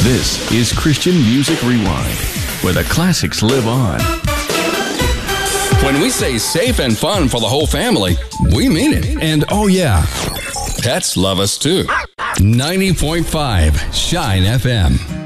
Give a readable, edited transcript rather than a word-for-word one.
This is Christian Music Rewind, where the classics live on. When we say safe and fun for the whole family, we mean it. And oh yeah, pets love us too. 90.5 Shine FM.